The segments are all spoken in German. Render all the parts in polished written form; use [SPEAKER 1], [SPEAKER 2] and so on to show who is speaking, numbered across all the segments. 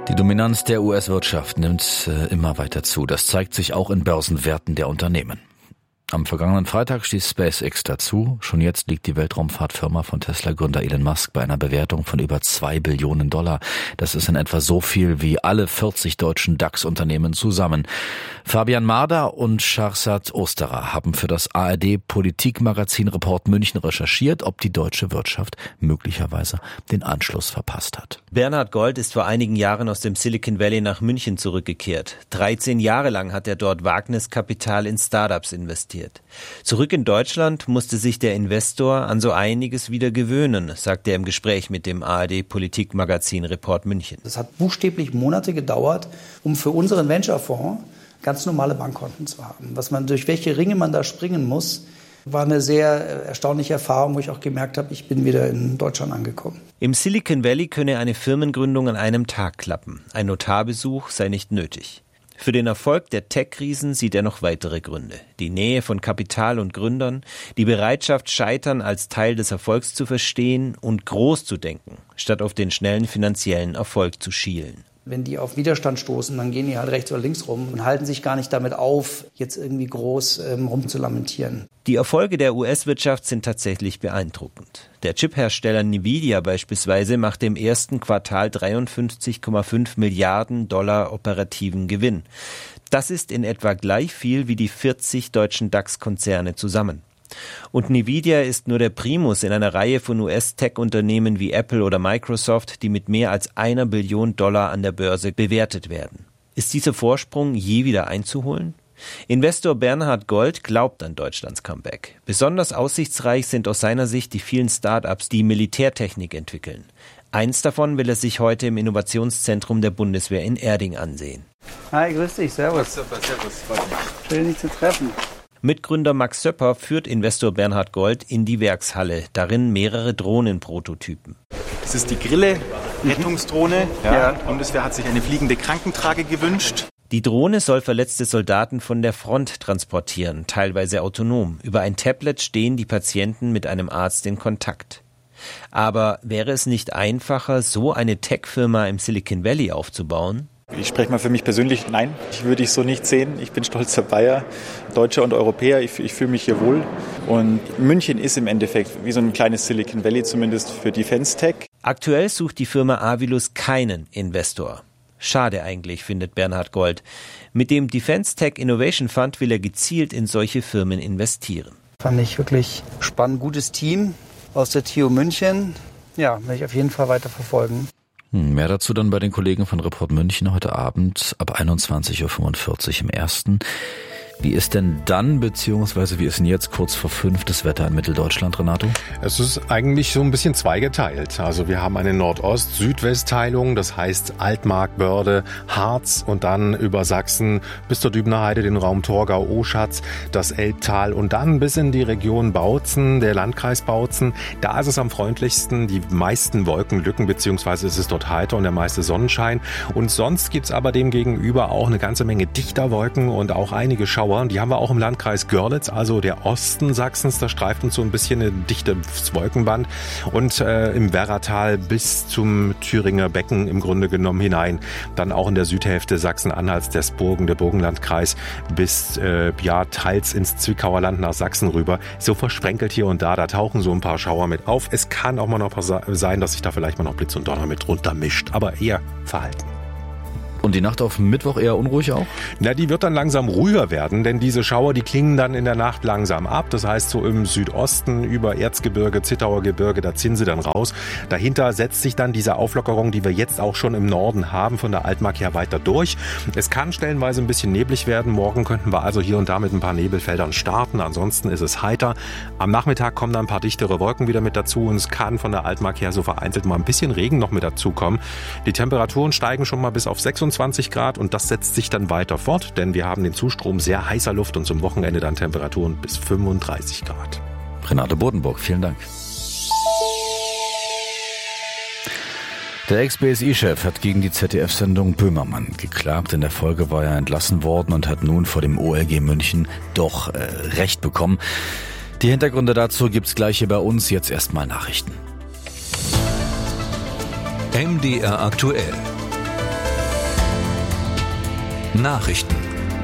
[SPEAKER 1] Die Dominanz der US-Wirtschaft nimmt immer weiter zu. Das zeigt sich auch in Börsenwerten der Unternehmen. Am vergangenen Freitag stieß SpaceX dazu. Schon jetzt liegt die Weltraumfahrtfirma von Tesla-Gründer Elon Musk bei einer Bewertung von über $2 Billionen. Das ist in etwa so viel wie alle 40 deutschen DAX-Unternehmen zusammen. Fabian Marder und Shahrzad Osterer haben für das ARD-Politikmagazin Report München recherchiert, ob die deutsche Wirtschaft möglicherweise den Anschluss verpasst hat.
[SPEAKER 2] Bernhard Gold ist vor einigen Jahren aus dem Silicon Valley nach München zurückgekehrt. 13 Jahre lang hat er dort Wagniskapital in Startups investiert. Zurück in Deutschland musste sich der Investor an so einiges wieder gewöhnen, sagt er im Gespräch mit dem ARD-Politikmagazin Report München.
[SPEAKER 3] Es hat buchstäblich Monate gedauert, um für unseren Venture-Fonds ganz normale Bankkonten zu haben. Durch welche Ringe man da springen muss, war eine sehr erstaunliche Erfahrung, wo ich auch gemerkt habe, ich bin wieder in Deutschland angekommen.
[SPEAKER 2] Im Silicon Valley könne eine Firmengründung an einem Tag klappen. Ein Notarbesuch sei nicht nötig. Für den Erfolg der Tech-Riesen sieht er noch weitere Gründe. Die Nähe von Kapital und Gründern, die Bereitschaft, Scheitern als Teil des Erfolgs zu verstehen und groß zu denken, statt auf den schnellen finanziellen Erfolg zu schielen.
[SPEAKER 3] Wenn die auf Widerstand stoßen, dann gehen die halt rechts oder links rum und halten sich gar nicht damit auf, jetzt irgendwie groß rumzulamentieren.
[SPEAKER 2] Die Erfolge der US-Wirtschaft sind tatsächlich beeindruckend. Der Chiphersteller Nvidia beispielsweise machte im ersten Quartal $53,5 Milliarden operativen Gewinn. Das ist in etwa gleich viel wie die 40 deutschen DAX-Konzerne zusammen. Und Nvidia ist nur der Primus in einer Reihe von US-Tech-Unternehmen wie Apple oder Microsoft, die mit mehr als $1 Billion an der Börse bewertet werden. Ist dieser Vorsprung je wieder einzuholen? Investor Bernhard Gold glaubt an Deutschlands Comeback. Besonders aussichtsreich sind aus seiner Sicht die vielen Start-ups, die Militärtechnik entwickeln. Eins davon will er sich heute im Innovationszentrum der Bundeswehr in Erding ansehen.
[SPEAKER 3] Hi, grüß dich, servus.
[SPEAKER 4] Super, servus, freut mich.
[SPEAKER 3] Schön, dich zu treffen.
[SPEAKER 2] Mitgründer Max Söpper führt Investor Bernhard Gold in die Werkshalle, darin mehrere Drohnenprototypen.
[SPEAKER 4] Es ist die Grille, Rettungsdrohne, ja. Die Bundeswehr hat sich eine fliegende Krankentrage gewünscht.
[SPEAKER 2] Die Drohne soll verletzte Soldaten von der Front transportieren, teilweise autonom. Über ein Tablet stehen die Patienten mit einem Arzt in Kontakt. Aber wäre es nicht einfacher, so eine Tech-Firma im Silicon Valley aufzubauen?
[SPEAKER 4] Ich spreche mal für mich persönlich, nein, würde ich so nicht sehen. Ich bin stolzer Bayer, Deutscher und Europäer, ich fühle mich hier wohl. Und München ist im Endeffekt wie so ein kleines Silicon Valley, zumindest für Defense Tech.
[SPEAKER 2] Aktuell sucht die Firma Avilus keinen Investor. Schade eigentlich, findet Bernhard Gold. Mit dem Defense Tech Innovation Fund will er gezielt in solche Firmen investieren.
[SPEAKER 3] Fand ich wirklich spannend, gutes Team aus der TU München. Ja, werde ich auf jeden Fall weiter verfolgen.
[SPEAKER 1] Mehr dazu dann bei den Kollegen von Report München heute Abend ab 21.45 Uhr im Ersten. Wie ist denn dann, beziehungsweise wie ist denn jetzt kurz vor 5 das Wetter in Mitteldeutschland, Renato?
[SPEAKER 5] Es ist eigentlich so ein bisschen zweigeteilt. Also wir haben eine Nordost-Südwest-Teilung, das heißt Altmark, Börde, Harz und dann über Sachsen bis zur Dübener Heide, den Raum Torgau, Oschatz, das Elbtal und dann bis in die Region Bautzen, der Landkreis Bautzen. Da ist es am freundlichsten, die meisten Wolkenlücken, beziehungsweise ist es dort heiter und der meiste Sonnenschein. Und sonst gibt's aber dem gegenüber auch eine ganze Menge dichter Wolken und auch einige Schauer. Die haben wir auch im Landkreis Görlitz, also der Osten Sachsens. Da streift uns so ein bisschen ein dichtes Wolkenband. Und im Werratal bis zum Thüringer Becken im Grunde genommen hinein. Dann auch in der Südhälfte Sachsen-Anhalts, der Burgenlandkreis bis teils ins Zwickauer Land nach Sachsen rüber. So versprenkelt hier und da tauchen so ein paar Schauer mit auf. Es kann auch mal noch sein, dass sich da vielleicht mal noch Blitz und Donner mit runter mischt, aber eher verhalten.
[SPEAKER 1] Und die Nacht auf Mittwoch eher unruhig auch?
[SPEAKER 5] Na, die wird dann langsam ruhiger werden, denn diese Schauer, die klingen dann in der Nacht langsam ab. Das heißt, so im Südosten über Erzgebirge, Zittauer Gebirge, da ziehen sie dann raus. Dahinter setzt sich dann diese Auflockerung, die wir jetzt auch schon im Norden haben, von der Altmark her weiter durch. Es kann stellenweise ein bisschen neblig werden. Morgen könnten wir also hier und da mit ein paar Nebelfeldern starten. Ansonsten ist es heiter. Am Nachmittag kommen dann ein paar dichtere Wolken wieder mit dazu und es kann von der Altmark her so vereinzelt mal ein bisschen Regen noch mit dazukommen. Die Temperaturen steigen schon mal bis auf 26 Grad und das setzt sich dann weiter fort, denn wir haben den Zustrom sehr heißer Luft und zum Wochenende dann Temperaturen bis 35 Grad.
[SPEAKER 1] Renate Bodenburg, vielen Dank. Der Ex-BSI-Chef hat gegen die ZDF-Sendung Böhmermann geklagt. In der Folge war er entlassen worden und hat nun vor dem OLG München doch Recht bekommen. Die Hintergründe dazu gibt's gleich hier bei uns. Jetzt erstmal Nachrichten.
[SPEAKER 6] MDR aktuell. Nachrichten.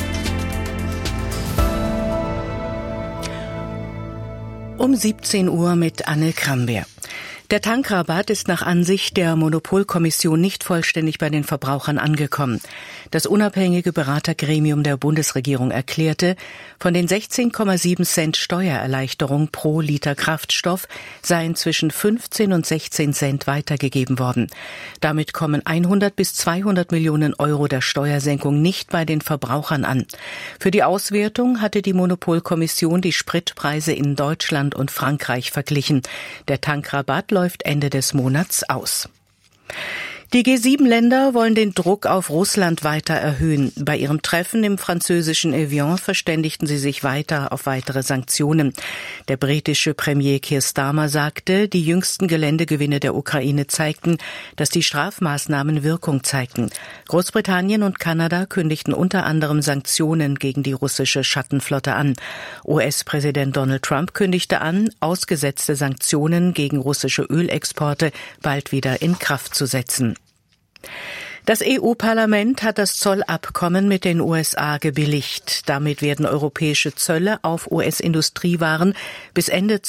[SPEAKER 7] Um 17 Uhr mit Anne Krambeer. Der Tankrabatt ist nach Ansicht der Monopolkommission nicht vollständig bei den Verbrauchern angekommen. Das unabhängige Beratergremium der Bundesregierung erklärte, von den 16,7 Cent Steuererleichterung pro Liter Kraftstoff seien zwischen 15 und 16 Cent weitergegeben worden. Damit kommen 100 bis 200 Millionen Euro der Steuersenkung nicht bei den Verbrauchern an. Für die Auswertung hatte die Monopolkommission die Spritpreise in Deutschland und Frankreich verglichen. Der Tankrabatt läuft Ende des Monats aus. Die G7-Länder wollen den Druck auf Russland weiter erhöhen. Bei ihrem Treffen im französischen Evian verständigten sie sich weiter auf weitere Sanktionen. Der britische Premier Keir Starmer sagte, die jüngsten Geländegewinne der Ukraine zeigten, dass die Strafmaßnahmen Wirkung zeigten. Großbritannien und Kanada kündigten unter anderem Sanktionen gegen die russische Schattenflotte an. US-Präsident Donald Trump kündigte an, ausgesetzte Sanktionen gegen russische Ölexporte bald wieder in Kraft zu setzen. Das EU-Parlament hat das Zollabkommen mit den USA gebilligt. Damit werden europäische Zölle auf US-Industriewaren bis Ende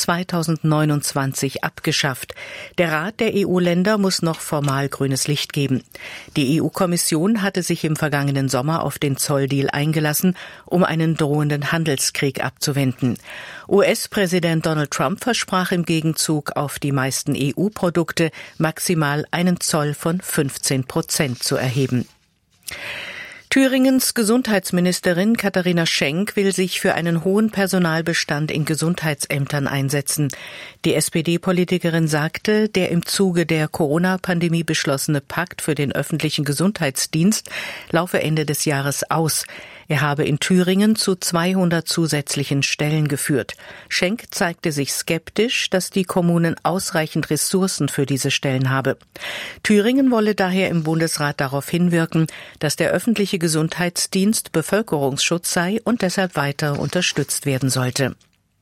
[SPEAKER 7] 2029 abgeschafft. Der Rat der EU-Länder muss noch formal grünes Licht geben. Die EU-Kommission hatte sich im vergangenen Sommer auf den Zolldeal eingelassen, um einen drohenden Handelskrieg abzuwenden. US-Präsident Donald Trump versprach im Gegenzug auf die meisten EU-Produkte maximal einen Zoll von 15% zu erheben. Thüringens Gesundheitsministerin Katharina Schenk will sich für einen hohen Personalbestand in Gesundheitsämtern einsetzen. Die SPD-Politikerin sagte, der im Zuge der Corona-Pandemie beschlossene Pakt für den öffentlichen Gesundheitsdienst laufe Ende des Jahres aus. Er habe in Thüringen zu 200 zusätzlichen Stellen geführt. Schenk zeigte sich skeptisch, dass die Kommunen ausreichend Ressourcen für diese Stellen habe. Thüringen wolle daher im Bundesrat darauf hinwirken, dass der öffentliche Gesundheitsdienst Bevölkerungsschutz sei und deshalb weiter unterstützt werden sollte.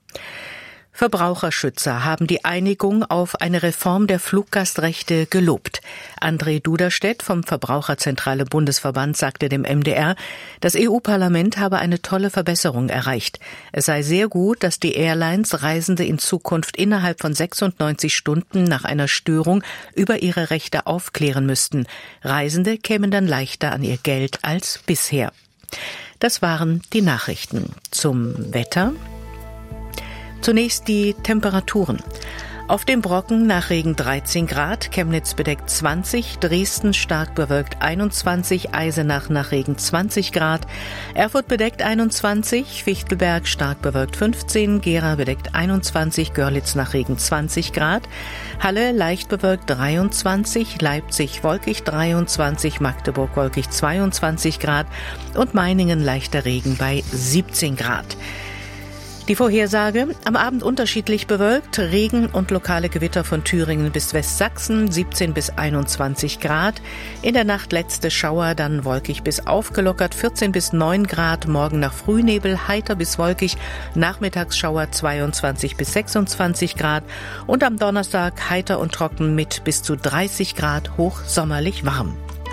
[SPEAKER 7] Verbraucherschützer haben die Einigung auf eine Reform der Fluggastrechte gelobt. André Duderstedt vom Verbraucherzentrale Bundesverband sagte dem MDR, das EU-Parlament habe eine tolle Verbesserung erreicht. Es sei sehr gut, dass die Airlines Reisende in Zukunft innerhalb von 96 Stunden nach einer Störung über ihre Rechte aufklären müssten. Reisende kämen dann leichter an ihr Geld als bisher. Das waren die Nachrichten. Zum Wetter. Zunächst die Temperaturen. Auf dem Brocken nach Regen 13 Grad, Chemnitz bedeckt 20, Dresden stark bewölkt 21, Eisenach nach Regen 20 Grad, Erfurt bedeckt 21, Fichtelberg stark bewölkt 15, Gera bedeckt 21, Görlitz nach Regen 20 Grad, Halle leicht bewölkt 23, Leipzig wolkig 23, Magdeburg wolkig 22 Grad und Meiningen leichter Regen bei 17 Grad. Die Vorhersage: am Abend unterschiedlich bewölkt, Regen und lokale Gewitter von Thüringen bis Westsachsen, 17 bis 21 Grad. In der Nacht letzte Schauer, dann wolkig bis aufgelockert, 14 bis 9 Grad. Morgen nach Frühnebel, heiter bis wolkig, Nachmittagsschauer 22 bis 26 Grad. Und am Donnerstag heiter und trocken mit bis zu 30 Grad, hochsommerlich warm.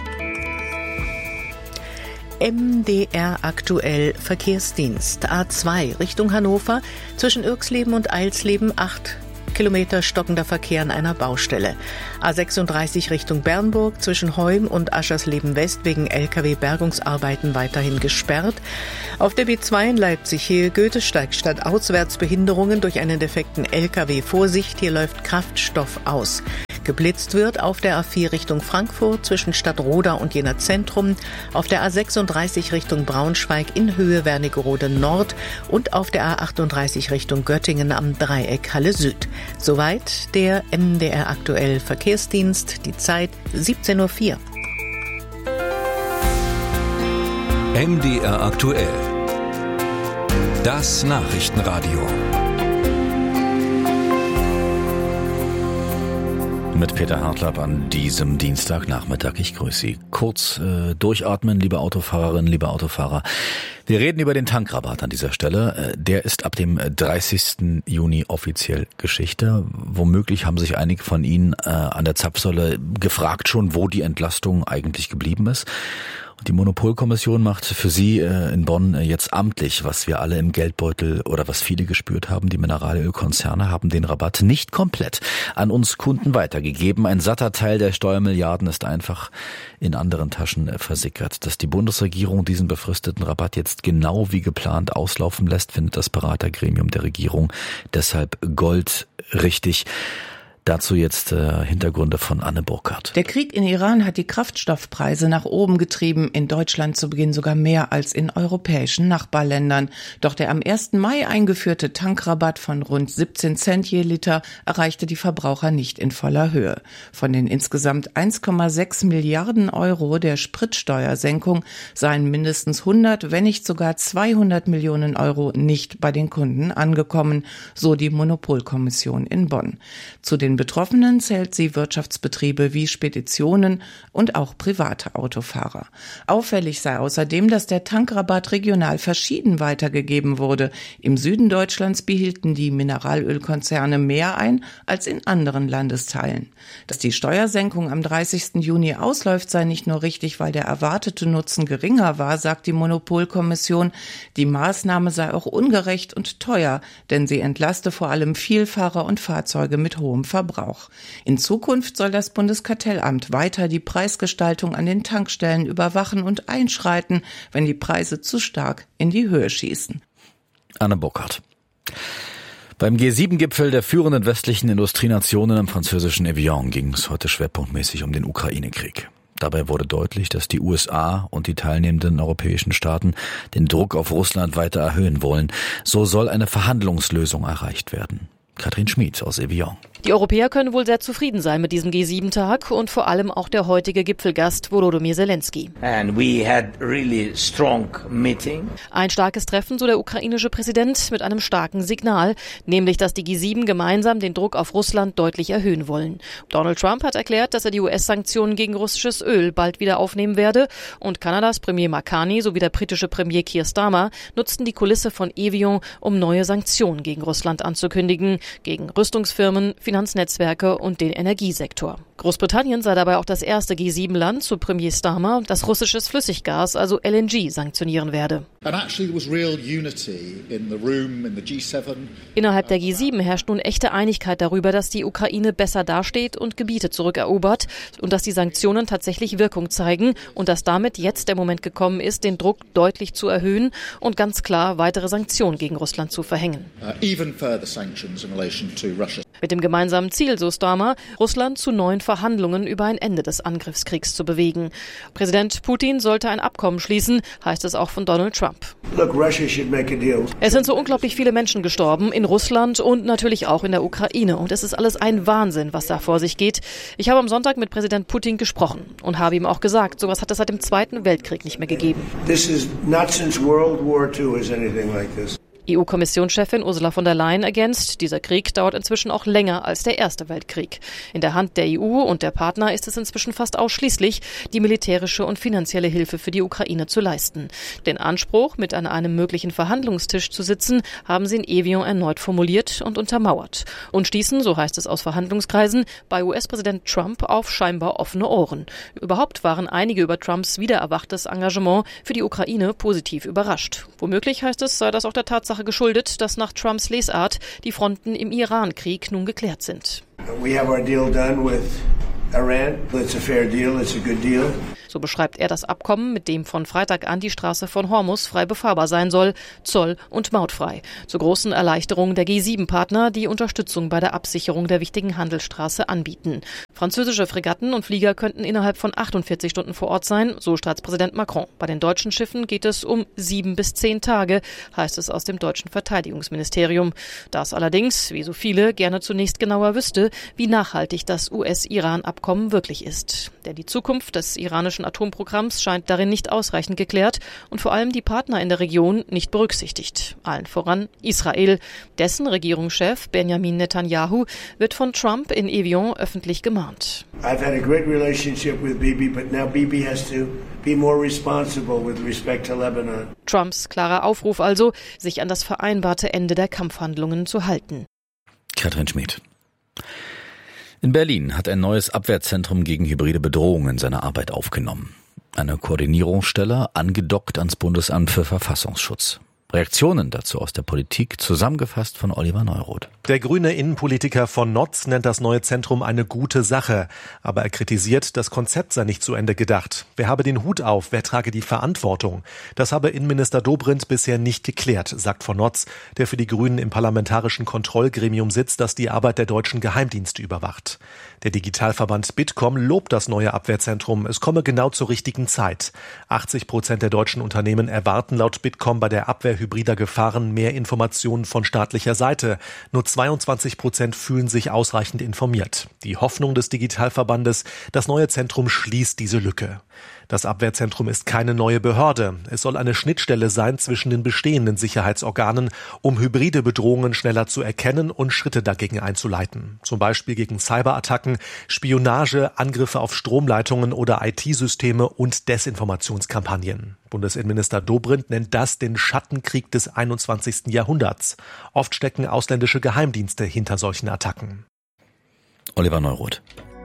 [SPEAKER 7] MDR aktuell Verkehrsdienst. A2 Richtung Hannover, zwischen Irxleben und Eilsleben 8 Kilometer stockender Verkehr an einer Baustelle. A36 Richtung Bernburg, zwischen Heum und Aschersleben West wegen LKW-Bergungsarbeiten weiterhin gesperrt. Auf der B2 in Leipzig-Hehl-Goethesteig statt Auswärtsbehinderungen durch einen defekten LKW. Vorsicht, hier läuft Kraftstoff aus. Geblitzt wird auf der A4 Richtung Frankfurt zwischen Stadtroda und Jena Zentrum, auf der A36 Richtung Braunschweig in Höhe Wernigerode Nord und auf der A38 Richtung Göttingen am Dreieck Halle Süd. Soweit der MDR aktuell Verkehrsdienst, die Zeit 17:04 Uhr.
[SPEAKER 6] MDR aktuell. Das Nachrichtenradio.
[SPEAKER 1] Mit Peter Hartlapp an diesem Dienstagnachmittag. Ich grüße Sie. Kurz durchatmen, liebe Autofahrerinnen, liebe Autofahrer. Wir reden über den Tankrabatt an dieser Stelle. Der ist ab dem 30. Juni offiziell Geschichte. Womöglich haben sich einige von Ihnen an der Zapfsäule gefragt schon, wo die Entlastung eigentlich geblieben ist. Die Monopolkommission macht für Sie in Bonn jetzt amtlich, was wir alle im Geldbeutel oder was viele gespürt haben. Die Mineralölkonzerne haben den Rabatt nicht komplett an uns Kunden weitergegeben. Ein satter Teil der Steuermilliarden ist einfach in anderen Taschen versickert. Dass die Bundesregierung diesen befristeten Rabatt jetzt genau wie geplant auslaufen lässt, findet das Beratergremium der Regierung deshalb goldrichtig. Dazu jetzt Hintergründe von Anne Burkhardt.
[SPEAKER 8] Der Krieg in Iran hat die Kraftstoffpreise nach oben getrieben, in Deutschland zu Beginn sogar mehr als in europäischen Nachbarländern. Doch der am 1. Mai eingeführte Tankrabatt von rund 17 Cent je Liter erreichte die Verbraucher nicht in voller Höhe. Von den insgesamt 1,6 Milliarden Euro der Spritsteuersenkung seien mindestens 100, wenn nicht sogar 200 Millionen Euro nicht bei den Kunden angekommen, so die Monopolkommission in Bonn. Zu den Betroffenen zählt sie Wirtschaftsbetriebe wie Speditionen und auch private Autofahrer. Auffällig sei außerdem, dass der Tankrabatt regional verschieden weitergegeben wurde. Im Süden Deutschlands behielten die Mineralölkonzerne mehr ein als in anderen Landesteilen. Dass die Steuersenkung am 30. Juni ausläuft, sei nicht nur richtig, weil der erwartete Nutzen geringer war, sagt die Monopolkommission. Die Maßnahme sei auch ungerecht und teuer, denn sie entlaste vor allem Vielfahrer und Fahrzeuge mit hohem Verbrauch. In Zukunft soll das Bundeskartellamt weiter die Preisgestaltung an den Tankstellen überwachen und einschreiten, wenn die Preise zu stark in die Höhe schießen.
[SPEAKER 1] Anne Burkhardt. Beim G7-Gipfel der führenden westlichen Industrienationen im französischen Evian ging es heute schwerpunktmäßig um den Ukraine-Krieg. Dabei wurde deutlich, dass die USA und die teilnehmenden europäischen Staaten den Druck auf Russland weiter erhöhen wollen. So soll eine Verhandlungslösung erreicht werden. Katrin Schmid aus Evian.
[SPEAKER 9] Die Europäer können wohl sehr zufrieden sein mit diesem G7-Tag und vor allem auch der heutige Gipfelgast Volodymyr Zelensky. Ein starkes Treffen, so der ukrainische Präsident, mit einem starken Signal, nämlich, dass die G7 gemeinsam den Druck auf Russland deutlich erhöhen wollen. Donald Trump hat erklärt, dass er die US-Sanktionen gegen russisches Öl bald wieder aufnehmen werde und Kanadas Premier Markani sowie der britische Premier Keir Starmer nutzten die Kulisse von Evian, um neue Sanktionen gegen Russland anzukündigen, gegen Rüstungsfirmen, Finanznetzwerke und den Energiesektor. Großbritannien sei dabei auch das erste G7-Land, so Premier Starmer, das russisches Flüssiggas, also LNG, sanktionieren werde. Innerhalb der G7 herrscht nun echte Einigkeit darüber, dass die Ukraine besser dasteht und Gebiete zurückerobert und dass die Sanktionen tatsächlich Wirkung zeigen und dass damit jetzt der Moment gekommen ist, den Druck deutlich zu erhöhen und ganz klar weitere Sanktionen gegen Russland zu verhängen. Mit dem gemeinsamen Ziel, so Starmer, Russland zu neuen Verhandlungen über ein Ende des Angriffskriegs zu bewegen. Präsident Putin sollte ein Abkommen schließen, heißt es auch von Donald Trump. Es sind so unglaublich viele Menschen gestorben in Russland und natürlich auch in der Ukraine. Und es ist alles ein Wahnsinn, was da vor sich geht. Ich habe am Sonntag mit Präsident Putin gesprochen und habe ihm auch gesagt, sowas hat es seit dem Zweiten Weltkrieg nicht mehr gegeben. EU-Kommissionschefin Ursula von der Leyen ergänzt, dieser Krieg dauert inzwischen auch länger als der Erste Weltkrieg. In der Hand der EU und der Partner ist es inzwischen fast ausschließlich, die militärische und finanzielle Hilfe für die Ukraine zu leisten. Den Anspruch, mit an einem möglichen Verhandlungstisch zu sitzen, haben sie in Evian erneut formuliert und untermauert. Und stießen, so heißt es aus Verhandlungskreisen, bei US-Präsident Trump auf scheinbar offene Ohren. Überhaupt waren einige über Trumps wiedererwachtes Engagement für die Ukraine positiv überrascht. Womöglich heißt es, sei das auch der Tatsache geschuldet, dass nach Trumps Lesart die Fronten im Iran-Krieg nun geklärt sind.
[SPEAKER 10] We have our deal done with Iran. It's a fair deal. It's a good deal.
[SPEAKER 9] So beschreibt er das Abkommen, mit dem von Freitag an die Straße von Hormuz frei befahrbar sein soll, zoll- und mautfrei. Zur großen Erleichterung der G7-Partner, die Unterstützung bei der Absicherung der wichtigen Handelsstraße anbieten. Französische Fregatten und Flieger könnten innerhalb von 48 Stunden vor Ort sein, so Staatspräsident Macron. Bei den deutschen Schiffen geht es um 7 bis 10 Tage, heißt es aus dem deutschen Verteidigungsministerium. Das allerdings, wie so viele, gerne zunächst genauer wüsste, wie nachhaltig das US-Iran-Abkommen wirklich ist. Denn die Zukunft des iranischen iranischen Atomprogramms scheint darin nicht ausreichend geklärt und vor allem die Partner in der Region nicht berücksichtigt. Allen voran Israel. Dessen Regierungschef Benjamin Netanyahu wird von Trump in Evian öffentlich gemahnt.
[SPEAKER 10] I've had a great relationship with Bibi, but now Bibi has to be more responsible with respect to Lebanon.
[SPEAKER 9] Trumps klarer Aufruf also, sich an das vereinbarte Ende der Kampfhandlungen zu halten.
[SPEAKER 1] Katrin Schmid. In Berlin hat ein neues Abwehrzentrum gegen hybride Bedrohungen seine Arbeit aufgenommen. Eine Koordinierungsstelle angedockt ans Bundesamt für Verfassungsschutz. Reaktionen dazu aus der Politik, zusammengefasst von Oliver Neuroth.
[SPEAKER 11] Der grüne Innenpolitiker von Notz nennt das neue Zentrum eine gute Sache. Aber er kritisiert, das Konzept sei nicht zu Ende gedacht. Wer habe den Hut auf, wer trage die Verantwortung? Das habe Innenminister Dobrindt bisher nicht geklärt, sagt von Notz, der für die Grünen im parlamentarischen Kontrollgremium sitzt, das die Arbeit der deutschen Geheimdienste überwacht. Der Digitalverband Bitkom lobt das neue Abwehrzentrum. Es komme genau zur richtigen Zeit. 80% der deutschen Unternehmen erwarten laut Bitkom bei der Abwehr hybrider Gefahren mehr Informationen von staatlicher Seite. Nur 22% fühlen sich ausreichend informiert. Die Hoffnung des Digitalverbandes, das neue Zentrum schließt diese Lücke. Das Abwehrzentrum ist keine neue Behörde. Es soll eine Schnittstelle sein zwischen den bestehenden Sicherheitsorganen, um hybride Bedrohungen schneller zu erkennen und Schritte dagegen einzuleiten. Zum Beispiel gegen Cyberattacken, Spionage, Angriffe auf Stromleitungen oder IT-Systeme und Desinformationskampagnen. Bundesinnenminister Dobrindt nennt das den Schattenkrieg des 21. Jahrhunderts. Oft stecken ausländische Geheimdienste hinter solchen Attacken.
[SPEAKER 1] Oliver Neuroth.